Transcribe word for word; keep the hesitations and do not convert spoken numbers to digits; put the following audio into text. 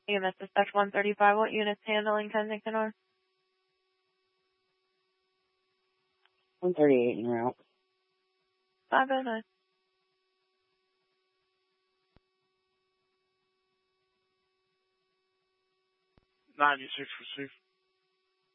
E M S Dispatch one thirty-five, what unit's handling Kensington North? one thirty-eight en route. five oh nine. ninety-six received.